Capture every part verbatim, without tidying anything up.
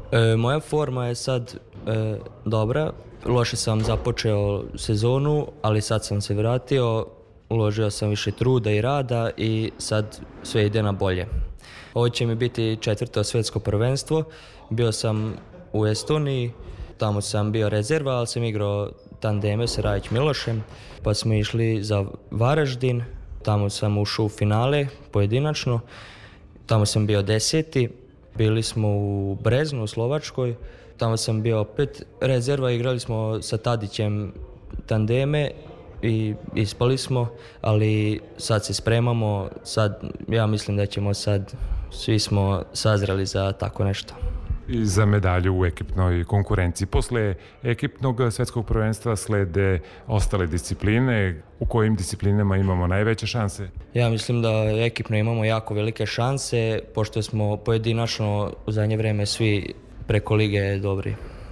E, moja forma je sad e, dobra. Loše sam započeo sezonu, ali sad sam se vratio, uložio sam više truda i rada i sad sve ide na bolje. Ovo će mi biti četvrto svjetsko prvenstvo. Bio sam u Estoniji, tamo sam bio rezerva, ali sam igrao tandeme sa Rajić Milošem, pa smo išli za Varaždin, tamo sam ušao u finale pojedinačno, tamo sam bio deseti, bili smo u Breznu u Slovačkoj, tamo sam bio opet rezerva, igrali smo sa Tadićem tandeme i ispali smo, ali sad se spremamo, sad ja mislim da ćemo sad, svi smo sazreli za tako nešto. I za medalju u ekipnoj konkurenciji. Posle ekipnog svetskog prvenstva slede ostale discipline. U kojim disciplinama imamo najveće šanse? Ja mislim da ekipno imamo jako velike šanse, pošto smo pojedinačno u zadnje vreme svi preko lige dobri.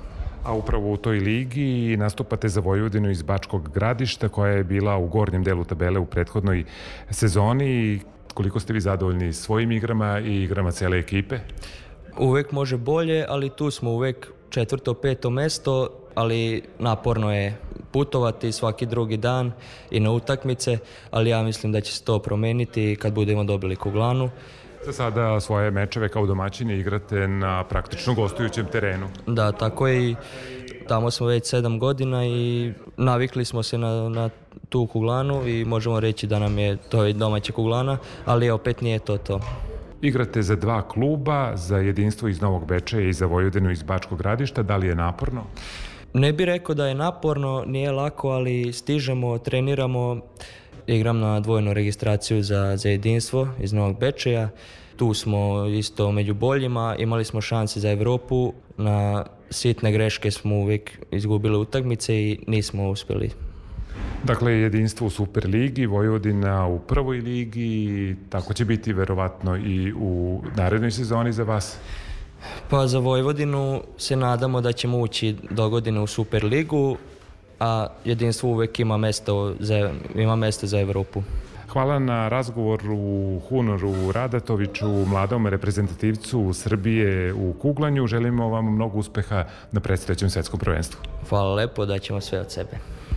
A upravo u toj ligi nastupate za Vojvodinu iz Bačkog Gradišta, koja je bila u gornjem delu tabele u prethodnoj sezoni. Koliko ste vi zadovoljni svojim igrama i igrama cele ekipe? Uvek može bolje, ali tu smo uvek četvrto, peto mesto, ali naporno je putovati svaki drugi dan i na utakmice, ali ja mislim da će se to promeniti kad budemo dobili Kuglanu. Za sada svoje mečeve kao domaćini igrate na praktično gostujućem terenu. Da, tako je, i tamo smo već sedam godina i navikli smo se na, na tu Kuglanu i možemo reći da nam je to i domaća Kuglana, ali opet nije to to. Igrate za dva kluba, za Jedinstvo iz Novog Bečeja i za Vojvodinu iz Bačkog Gradišta. Da li je naporno? Ne bih rekao da je naporno, nije lako, ali stižemo, treniramo. Igram na dvojnu registraciju za, za Jedinstvo iz Novog Bečeja. Tu smo isto među boljima, imali smo šanse za Evropu. Na sitne greške smo uvijek izgubili utakmice i nismo uspjeli. Dakle, Jedinstvo u Superligi, Vojvodina u prvoj ligi, tako će biti verovatno i u narednoj sezoni za vas? Pa za Vojvodinu se nadamo da ćemo ući do godine u Superligu, a Jedinstvo uvek ima mesto za, ima mesto za Evropu. Hvala na razgovoru Hunoru Radatoviću, mladom reprezentativcu Srbije u kuglanju. Želimo vam mnogo uspeha na predstojećem svetskom prvenstvu. Hvala lepo, da ćemo sve od sebe.